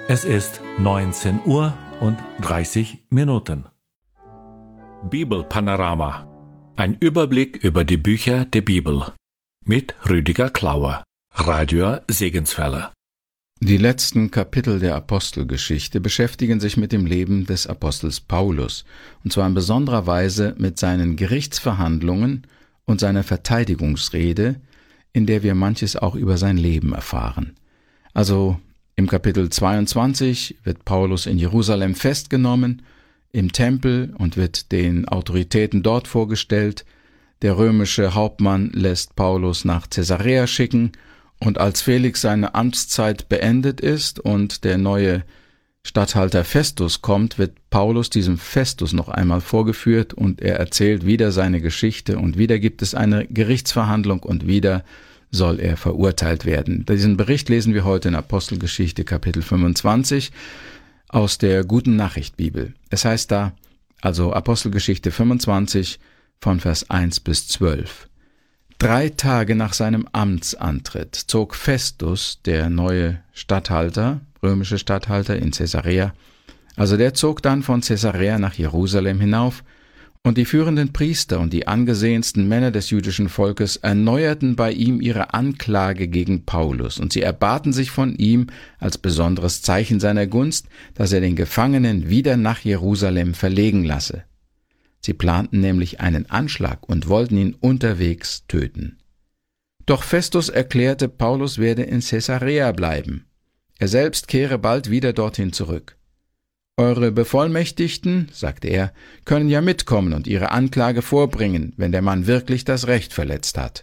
Es ist 19 Uhr und 30 Minuten. Bibelpanorama. Ein Überblick über die Bücher der Bibel. Mit Rüdiger Klauer, Radio Segenswelle. Die letzten Kapitel der Apostelgeschichte beschäftigen sich mit dem Leben des Apostels Paulus, und zwar in besonderer Weise mit seinen Gerichtsverhandlungen und seiner Verteidigungsrede, in der wir manches auch über sein Leben erfahren. Also im Kapitel 22 wird Paulus in Jerusalem festgenommen, im Tempel, und wird den Autoritäten dort vorgestellt. Der römische Hauptmann lässt Paulus nach Caesarea schicken, und als Felix seine Amtszeit beendet ist und der neue Statthalter Festus kommt, wird Paulus diesem Festus noch einmal vorgeführt, und er erzählt wieder seine Geschichte, und wieder gibt es eine Gerichtsverhandlung, und wieder soll er verurteilt werden. Diesen Bericht lesen wir heute in Apostelgeschichte Kapitel 25 aus der Guten Nachricht Bibel. Es heißt da, also Apostelgeschichte 25 von Vers 1 bis 12. 3 Tage nach seinem Amtsantritt zog Festus, der neue Statthalter, römische Statthalter in Caesarea, also der zog dann von Caesarea nach Jerusalem hinauf, und die führenden Priester und die angesehensten Männer des jüdischen Volkes erneuerten bei ihm ihre Anklage gegen Paulus, und sie erbaten sich von ihm als besonderes Zeichen seiner Gunst, dass er den Gefangenen wieder nach Jerusalem verlegen lasse. Sie planten nämlich einen Anschlag und wollten ihn unterwegs töten. Doch Festus erklärte, Paulus werde in Caesarea bleiben. Er selbst kehre bald wieder dorthin zurück. »Eure Bevollmächtigten«, sagte er, »können ja mitkommen und ihre Anklage vorbringen, wenn der Mann wirklich das Recht verletzt hat.«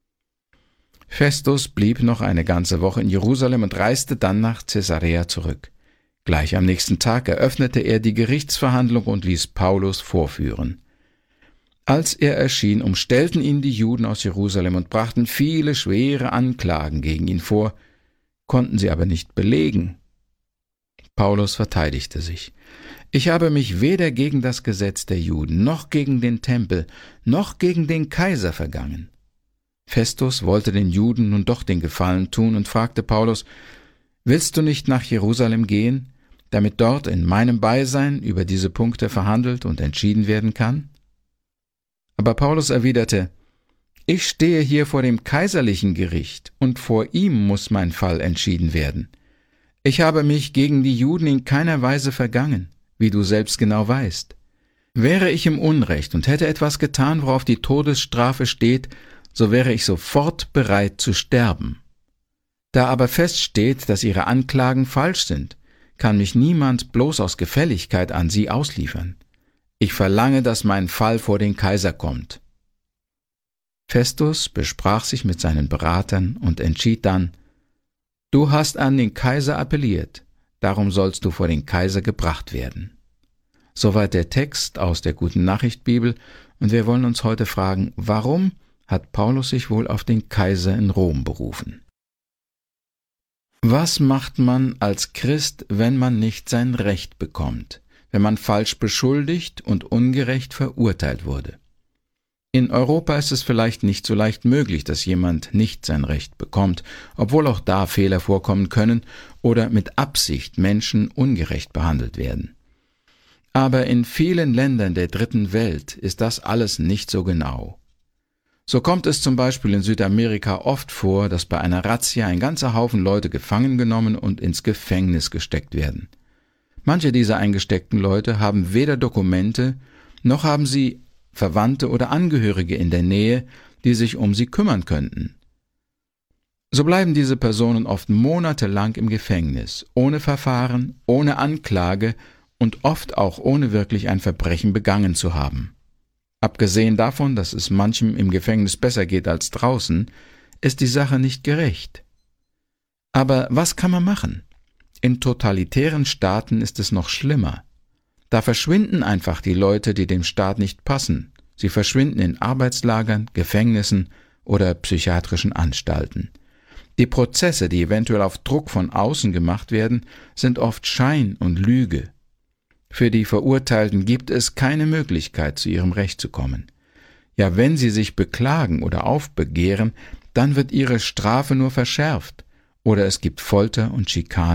Festus blieb noch eine ganze Woche in Jerusalem und reiste dann nach Caesarea zurück. Gleich am nächsten Tag eröffnete er die Gerichtsverhandlung und ließ Paulus vorführen. Als er erschien, umstellten ihn die Juden aus Jerusalem und brachten viele schwere Anklagen gegen ihn vor, konnten sie aber nicht belegen. Paulus verteidigte sich. »Ich habe mich weder gegen das Gesetz der Juden, noch gegen den Tempel, noch gegen den Kaiser vergangen.« Festus wollte den Juden nun doch den Gefallen tun und fragte Paulus, »Willst du nicht nach Jerusalem gehen, damit dort in meinem Beisein über diese Punkte verhandelt und entschieden werden kann?« Aber Paulus erwiderte, »Ich stehe hier vor dem kaiserlichen Gericht, und vor ihm muss mein Fall entschieden werden. Ich habe mich gegen die Juden in keiner Weise vergangen, wie du selbst genau weißt. Wäre ich im Unrecht und hätte etwas getan, worauf die Todesstrafe steht, so wäre ich sofort bereit zu sterben. Da aber feststeht, dass ihre Anklagen falsch sind, kann mich niemand bloß aus Gefälligkeit an sie ausliefern. Ich verlange, dass mein Fall vor den Kaiser kommt.« Festus besprach sich mit seinen Beratern und entschied dann, »Du hast an den Kaiser appelliert, darum sollst du vor den Kaiser gebracht werden.« Soweit der Text aus der Guten Nachricht Bibel, und wir wollen uns heute fragen, warum hat Paulus sich wohl auf den Kaiser in Rom berufen? Was macht man als Christ, wenn man nicht sein Recht bekommt, wenn man falsch beschuldigt und ungerecht verurteilt wurde? In Europa ist es vielleicht nicht so leicht möglich, dass jemand nicht sein Recht bekommt, obwohl auch da Fehler vorkommen können oder mit Absicht Menschen ungerecht behandelt werden. Aber in vielen Ländern der Dritten Welt ist das alles nicht so genau. So kommt es zum Beispiel in Südamerika oft vor, dass bei einer Razzia ein ganzer Haufen Leute gefangen genommen und ins Gefängnis gesteckt werden. Manche dieser eingesteckten Leute haben weder Dokumente, noch haben sie Verwandte oder Angehörige in der Nähe, die sich um sie kümmern könnten. So bleiben diese Personen oft monatelang im Gefängnis, ohne Verfahren, ohne Anklage und oft auch ohne wirklich ein Verbrechen begangen zu haben. Abgesehen davon, dass es manchem im Gefängnis besser geht als draußen, ist die Sache nicht gerecht. Aber was kann man machen? In totalitären Staaten ist es noch schlimmer. Da verschwinden einfach die Leute, die dem Staat nicht passen. Sie verschwinden in Arbeitslagern, Gefängnissen oder psychiatrischen Anstalten. Die Prozesse, die eventuell auf Druck von außen gemacht werden, sind oft Schein und Lüge. Für die Verurteilten gibt es keine Möglichkeit, zu ihrem Recht zu kommen. Ja, wenn sie sich beklagen oder aufbegehren, dann wird ihre Strafe nur verschärft, oder es gibt Folter und Schikanen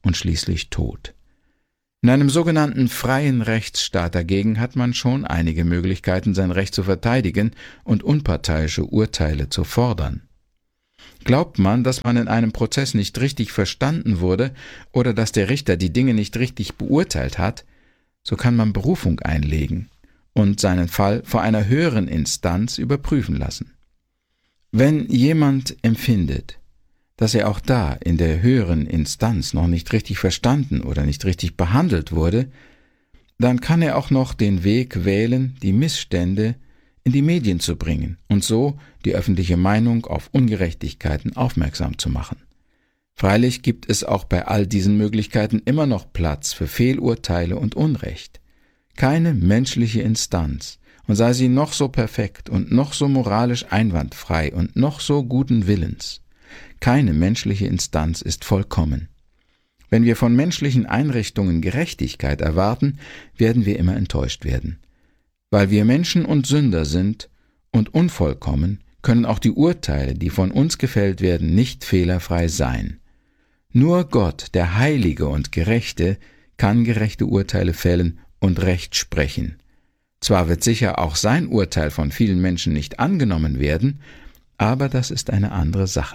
und schließlich Tod. In einem sogenannten freien Rechtsstaat dagegen hat man schon einige Möglichkeiten, sein Recht zu verteidigen und unparteiische Urteile zu fordern. Glaubt man, dass man in einem Prozess nicht richtig verstanden wurde oder dass der Richter die Dinge nicht richtig beurteilt hat, so kann man Berufung einlegen und seinen Fall vor einer höheren Instanz überprüfen lassen. Wenn jemand empfindet, dass er auch da in der höheren Instanz noch nicht richtig verstanden oder nicht richtig behandelt wurde, dann kann er auch noch den Weg wählen, die Missstände in die Medien zu bringen und so die öffentliche Meinung auf Ungerechtigkeiten aufmerksam zu machen. Freilich gibt es auch bei all diesen Möglichkeiten immer noch Platz für Fehlurteile und Unrecht. Keine menschliche Instanz, und sei sie noch so perfekt und noch so moralisch einwandfrei und noch so guten Willens, keine menschliche Instanz ist vollkommen. Wenn wir von menschlichen Einrichtungen Gerechtigkeit erwarten, werden wir immer enttäuscht werden. Weil wir Menschen und Sünder sind und unvollkommen, können auch die Urteile, die von uns gefällt werden, nicht fehlerfrei sein. Nur Gott, der Heilige und Gerechte, kann gerechte Urteile fällen und Recht sprechen. Zwar wird sicher auch sein Urteil von vielen Menschen nicht angenommen werden, aber das ist eine andere Sache.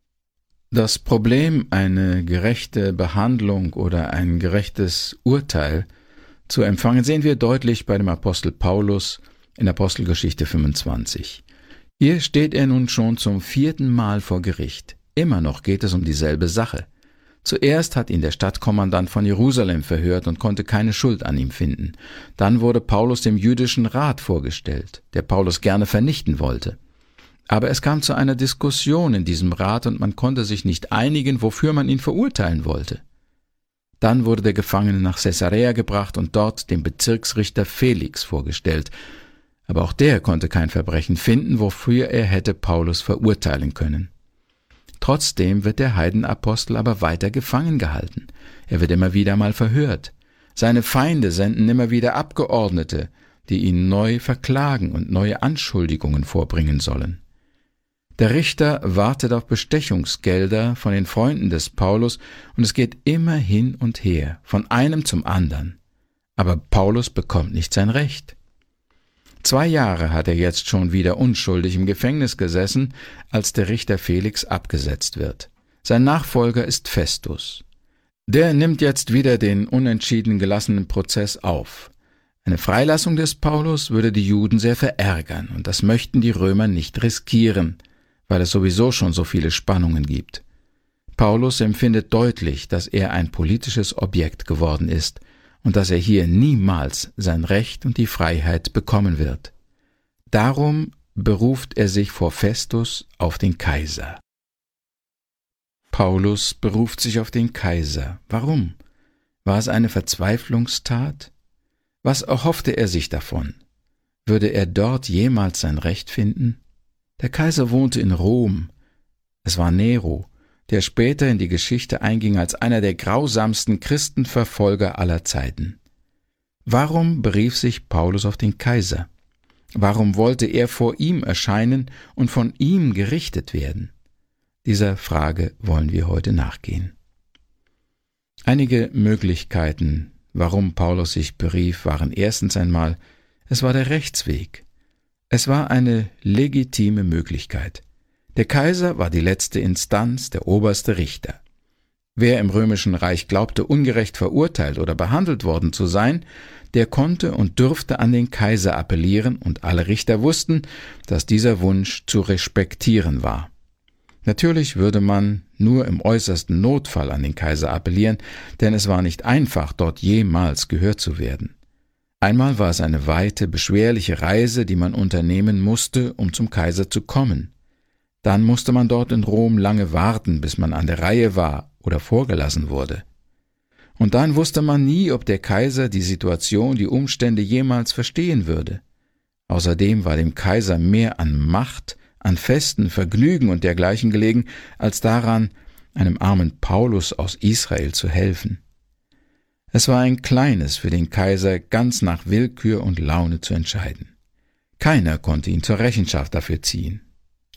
Das Problem, eine gerechte Behandlung oder ein gerechtes Urteil zu empfangen, sehen wir deutlich bei dem Apostel Paulus in Apostelgeschichte 25. Hier steht er nun schon zum 4. Mal vor Gericht. Immer noch geht es um dieselbe Sache. Zuerst hat ihn der Stadtkommandant von Jerusalem verhört und konnte keine Schuld an ihm finden. Dann wurde Paulus dem jüdischen Rat vorgestellt, der Paulus gerne vernichten wollte. Aber es kam zu einer Diskussion in diesem Rat und man konnte sich nicht einigen, wofür man ihn verurteilen wollte. Dann wurde der Gefangene nach Caesarea gebracht und dort dem Bezirksrichter Felix vorgestellt. Aber auch der konnte kein Verbrechen finden, wofür er hätte Paulus verurteilen können. Trotzdem wird der Heidenapostel aber weiter gefangen gehalten. Er wird immer wieder mal verhört. Seine Feinde senden immer wieder Abgeordnete, die ihn neu verklagen und neue Anschuldigungen vorbringen sollen. Der Richter wartet auf Bestechungsgelder von den Freunden des Paulus und es geht immer hin und her, von einem zum anderen. Aber Paulus bekommt nicht sein Recht. 2 Jahre hat er jetzt schon wieder unschuldig im Gefängnis gesessen, als der Richter Felix abgesetzt wird. Sein Nachfolger ist Festus. Der nimmt jetzt wieder den unentschieden gelassenen Prozess auf. Eine Freilassung des Paulus würde die Juden sehr verärgern und das möchten die Römer nicht riskieren, weil es sowieso schon so viele Spannungen gibt. Paulus empfindet deutlich, dass er ein politisches Objekt geworden ist und dass er hier niemals sein Recht und die Freiheit bekommen wird. Darum beruft er sich vor Festus auf den Kaiser. Paulus beruft sich auf den Kaiser. Warum? War es eine Verzweiflungstat? Was erhoffte er sich davon? Würde er dort jemals sein Recht finden? Der Kaiser wohnte in Rom. Es war Nero, der später in die Geschichte einging als einer der grausamsten Christenverfolger aller Zeiten. Warum berief sich Paulus auf den Kaiser? Warum wollte er vor ihm erscheinen und von ihm gerichtet werden? Dieser Frage wollen wir heute nachgehen. Einige Möglichkeiten, warum Paulus sich berief, waren erstens einmal, es war der Rechtsweg. Es war eine legitime Möglichkeit. Der Kaiser war die letzte Instanz, der oberste Richter. Wer im Römischen Reich glaubte, ungerecht verurteilt oder behandelt worden zu sein, der konnte und durfte an den Kaiser appellieren und alle Richter wussten, dass dieser Wunsch zu respektieren war. Natürlich würde man nur im äußersten Notfall an den Kaiser appellieren, denn es war nicht einfach, dort jemals gehört zu werden. Einmal war es eine weite, beschwerliche Reise, die man unternehmen musste, um zum Kaiser zu kommen. Dann musste man dort in Rom lange warten, bis man an der Reihe war oder vorgelassen wurde. Und dann wusste man nie, ob der Kaiser die Situation, die Umstände jemals verstehen würde. Außerdem war dem Kaiser mehr an Macht, an Festen, Vergnügen und dergleichen gelegen, als daran, einem armen Paulus aus Israel zu helfen. Es war ein kleines für den Kaiser, ganz nach Willkür und Laune zu entscheiden. Keiner konnte ihn zur Rechenschaft dafür ziehen.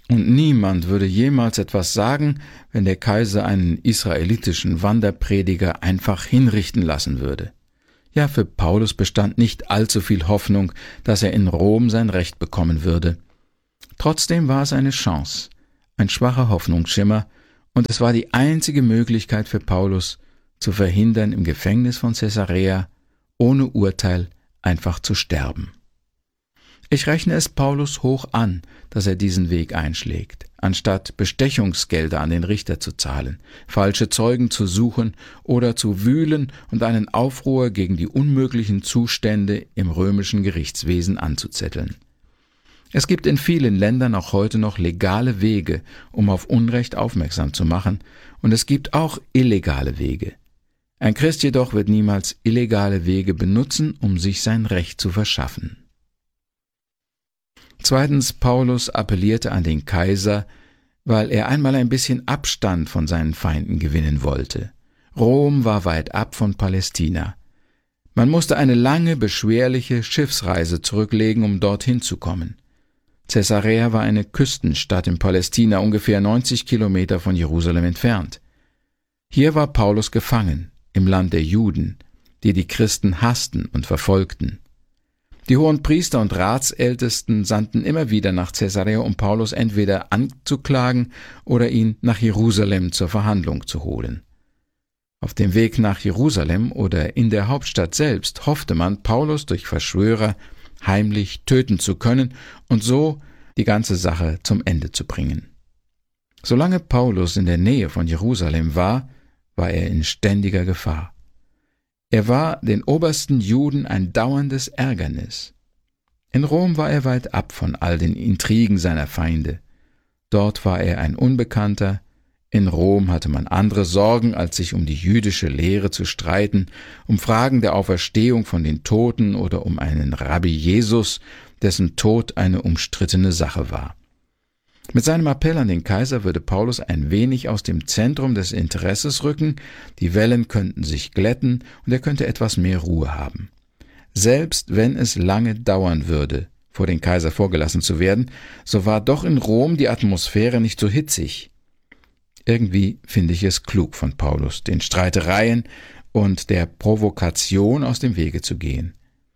Und niemand würde jemals etwas sagen, wenn der Kaiser einen israelitischen Wanderprediger einfach hinrichten lassen würde. Ja, für Paulus bestand nicht allzu viel Hoffnung, dass er in Rom sein Recht bekommen würde. Trotzdem war es eine Chance, ein schwacher Hoffnungsschimmer, und es war die einzige Möglichkeit für Paulus, zu verhindern, im Gefängnis von Caesarea ohne Urteil einfach zu sterben. Ich rechne es Paulus hoch an, dass er diesen Weg einschlägt, anstatt Bestechungsgelder an den Richter zu zahlen, falsche Zeugen zu suchen oder zu wühlen und einen Aufruhr gegen die unmöglichen Zustände im römischen Gerichtswesen anzuzetteln. Es gibt in vielen Ländern auch heute noch legale Wege, um auf Unrecht aufmerksam zu machen, und es gibt auch illegale Wege. Ein Christ jedoch wird niemals illegale Wege benutzen, um sich sein Recht zu verschaffen. Zweitens, Paulus appellierte an den Kaiser, weil er einmal ein bisschen Abstand von seinen Feinden gewinnen wollte. Rom war weit ab von Palästina. Man musste eine lange, beschwerliche Schiffsreise zurücklegen, um dorthin zu kommen. Caesarea war eine Küstenstadt in Palästina, ungefähr 90 Kilometer von Jerusalem entfernt. Hier war Paulus gefangen, im Land der Juden, die die Christen hassten und verfolgten. Die hohen Priester und Ratsältesten sandten immer wieder nach Caesarea, um Paulus entweder anzuklagen oder ihn nach Jerusalem zur Verhandlung zu holen. Auf dem Weg nach Jerusalem oder in der Hauptstadt selbst hoffte man, Paulus durch Verschwörer heimlich töten zu können und so die ganze Sache zum Ende zu bringen. Solange Paulus in der Nähe von Jerusalem war, war er in ständiger Gefahr. Er war den obersten Juden ein dauerndes Ärgernis. In Rom war er weit ab von all den Intrigen seiner Feinde. Dort war er ein Unbekannter. In Rom hatte man andere Sorgen, als sich um die jüdische Lehre zu streiten, um Fragen der Auferstehung von den Toten oder um einen Rabbi Jesus, dessen Tod eine umstrittene Sache war. Mit seinem Appell an den Kaiser würde Paulus ein wenig aus dem Zentrum des Interesses rücken, die Wellen könnten sich glätten und er könnte etwas mehr Ruhe haben. Selbst wenn es lange dauern würde, vor den Kaiser vorgelassen zu werden, so war doch in Rom die Atmosphäre nicht so hitzig. Irgendwie finde ich es klug von Paulus, den Streitereien und der Provokation aus dem Wege zu gehen.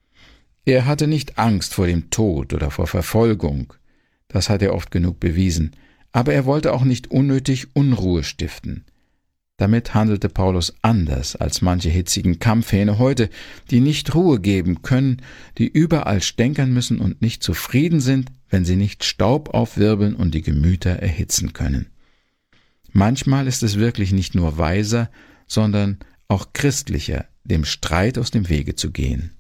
Er hatte nicht Angst vor dem Tod oder vor Verfolgung, das hat er oft genug bewiesen, aber er wollte auch nicht unnötig Unruhe stiften. Damit handelte Paulus anders als manche hitzigen Kampfhähne heute, die nicht Ruhe geben können, die überall stänkern müssen und nicht zufrieden sind, wenn sie nicht Staub aufwirbeln und die Gemüter erhitzen können. Manchmal ist es wirklich nicht nur weiser, sondern auch christlicher, dem Streit aus dem Wege zu gehen.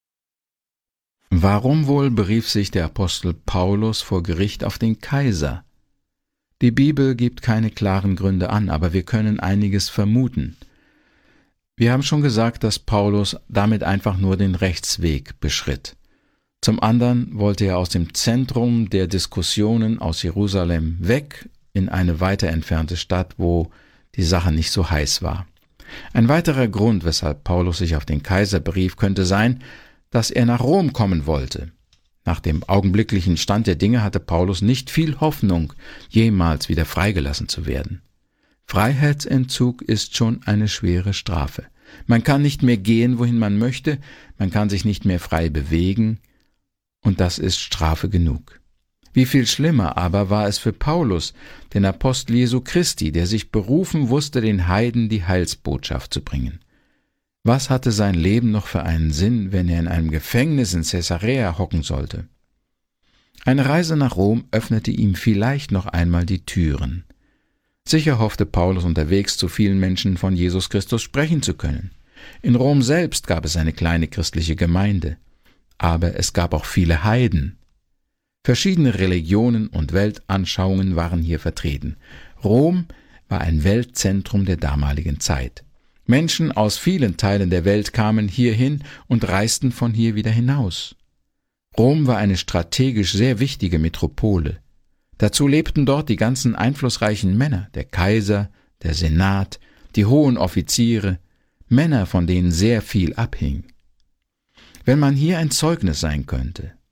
Warum wohl berief sich der Apostel Paulus vor Gericht auf den Kaiser? Die Bibel gibt keine klaren Gründe an, aber wir können einiges vermuten. Wir haben schon gesagt, dass Paulus damit einfach nur den Rechtsweg beschritt. Zum anderen wollte er aus dem Zentrum der Diskussionen aus Jerusalem weg in eine weiter entfernte Stadt, wo die Sache nicht so heiß war. Ein weiterer Grund, weshalb Paulus sich auf den Kaiser berief, könnte sein, dass er nach Rom kommen wollte. Nach dem augenblicklichen Stand der Dinge hatte Paulus nicht viel Hoffnung, jemals wieder freigelassen zu werden. Freiheitsentzug ist schon eine schwere Strafe. Man kann nicht mehr gehen, wohin man möchte, man kann sich nicht mehr frei bewegen, und das ist Strafe genug. Wie viel schlimmer aber war es für Paulus, den Apostel Jesu Christi, der sich berufen wusste, den Heiden die Heilsbotschaft zu bringen. Was hatte sein Leben noch für einen Sinn, wenn er in einem Gefängnis in Caesarea hocken sollte? Eine Reise nach Rom öffnete ihm vielleicht noch einmal die Türen. Sicher hoffte Paulus unterwegs zu vielen Menschen von Jesus Christus sprechen zu können. In Rom selbst gab es eine kleine christliche Gemeinde, aber es gab auch viele Heiden. Verschiedene Religionen und Weltanschauungen waren hier vertreten. Rom war ein Weltzentrum der damaligen Zeit. Menschen aus vielen Teilen der Welt kamen hierhin und reisten von hier wieder hinaus. Rom war eine strategisch sehr wichtige Metropole. Dazu lebten dort die ganzen einflussreichen Männer, der Kaiser, der Senat, die hohen Offiziere, Männer, von denen sehr viel abhing. Wenn man hier ein Zeugnis sein könnte,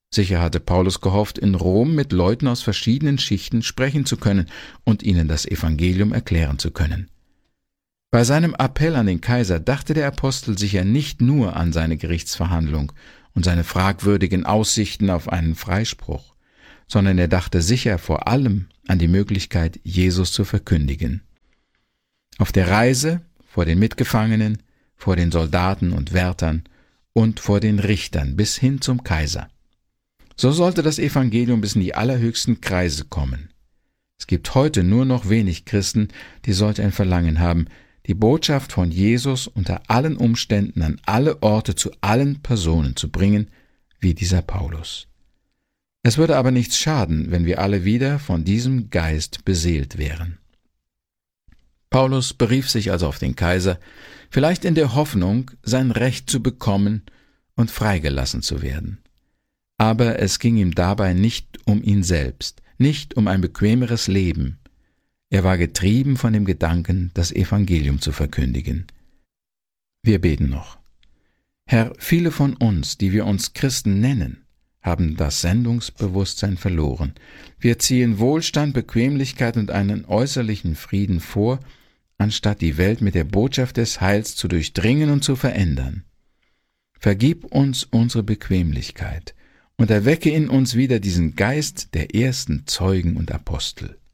Sicher hatte Paulus gehofft, in Rom mit Leuten aus verschiedenen Schichten sprechen zu können und ihnen das Evangelium erklären zu können. Bei seinem Appell an den Kaiser dachte der Apostel sicher nicht nur an seine Gerichtsverhandlung und seine fragwürdigen Aussichten auf einen Freispruch, sondern er dachte sicher vor allem an die Möglichkeit, Jesus zu verkündigen. Auf der Reise vor den Mitgefangenen, vor den Soldaten und Wärtern und vor den Richtern bis hin zum Kaiser. So sollte das Evangelium bis in die allerhöchsten Kreise kommen. Es gibt heute nur noch wenig Christen, die solch ein Verlangen haben, die Botschaft von Jesus unter allen Umständen an alle Orte zu allen Personen zu bringen, wie dieser Paulus. Es würde aber nichts schaden, wenn wir alle wieder von diesem Geist beseelt wären. Paulus berief sich also auf den Kaiser, vielleicht in der Hoffnung, sein Recht zu bekommen und freigelassen zu werden. Aber es ging ihm dabei nicht um ihn selbst, nicht um ein bequemeres Leben. Er war getrieben von dem Gedanken, das Evangelium zu verkündigen. Wir beten noch. Herr, viele von uns, die wir uns Christen nennen, haben das Sendungsbewusstsein verloren. Wir ziehen Wohlstand, Bequemlichkeit und einen äußerlichen Frieden vor, anstatt die Welt mit der Botschaft des Heils zu durchdringen und zu verändern. Vergib uns unsere Bequemlichkeit und erwecke in uns wieder diesen Geist der ersten Zeugen und Apostel.